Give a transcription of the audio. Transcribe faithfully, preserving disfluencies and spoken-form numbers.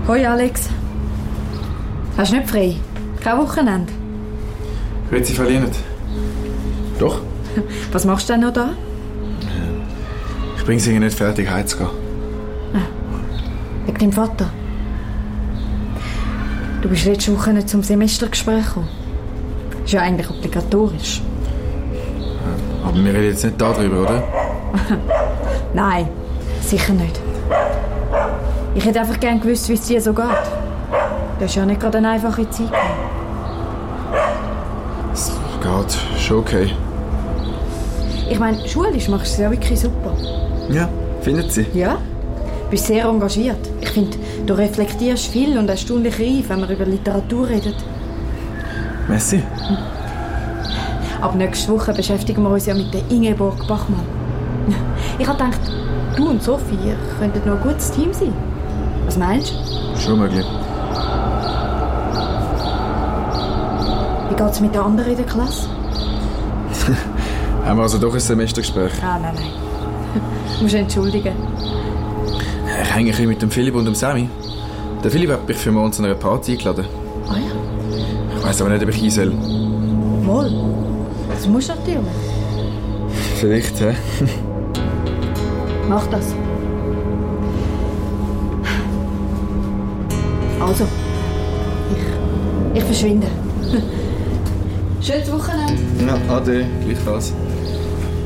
Hoi Alex. Hast du nicht frei? Kein Wochenende? Grüezi, Frau Lienert. Doch. Was machst du denn noch da? Ich bringe sie nicht fertig, heimzugehen. Ah, wegen deinem Vater. Du bist letzte Woche nicht zum Semestergespräch gekommen. Ist ja eigentlich obligatorisch. Aber wir reden jetzt nicht darüber, oder? Nein, sicher nicht. Ich hätte einfach gerne gewusst, wie es dir so geht. Du hast ja nicht gerade eine einfache Zeit gehabt. Es geht schon okay. Ich meine, schulisch machst du es ja wirklich super. Ja, findet sie? Ja, du bist sehr engagiert. Ich finde, du reflektierst viel und erstaunlich reif, wenn wir über Literatur reden. Merci. Aber nächste Woche beschäftigen wir uns ja mit der Ingeborg Bachmann. Ich habe gedacht, du und Sophie könnten noch ein gutes Team sein. Was meinst du? Schon möglich. Wie geht es mit den anderen in der Klasse? Haben wir also doch ein Semestergespräch? Ah, nein, nein. Du musst entschuldigen. Ich hänge ein bisschen mit dem Philipp und dem Sammy. Der Philipp hat mich für morgen zu einer Party eingeladen. Ah ja? Ich weiss aber nicht, ob ich hin soll. Mal. Das musst du natürlich. Vielleicht, hä? Mach das. Also, ich, ich verschwinde. Schönes Wochenende. Ja, ade. Gleichfalls.